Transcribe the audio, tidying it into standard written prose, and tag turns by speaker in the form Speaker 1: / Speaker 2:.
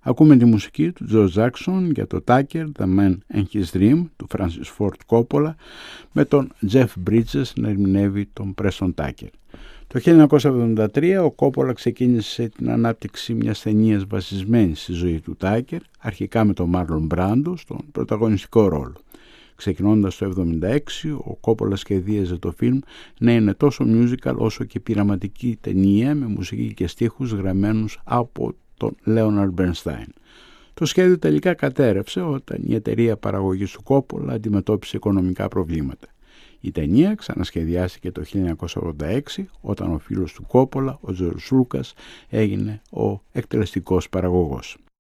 Speaker 1: Ακούμε τη μουσική του Joe Jackson για το Tucker, The Man and His Dream του Francis Ford Coppola, με τον Jeff Bridges να ερμηνεύει τον Preston Tucker. Το 1973 ο Κόπολα ξεκίνησε την ανάπτυξη μιας ταινίας βασισμένης στη ζωή του Tucker, αρχικά με τον Marlon Brando στον πρωταγωνιστικό ρόλο. Ξεκινώντας το 1976, ο Κόπολα σχεδίαζε το φιλμ να είναι τόσο musical όσο και πειραματική ταινία με μουσική και στίχους γραμμένους από τον Leonard Bernstein. Το σχέδιο τελικά κατέρευσε όταν η εταιρεία παραγωγής του Κόπολα αντιμετώπισε οικονομικά προβλήματα. Η ταινία ξανασχεδιάστηκε το 1986 όταν ο φίλος του Κόπολα, ο Τζορτζ Λούκας, έγινε ο εκτελεστικός παραγωγός.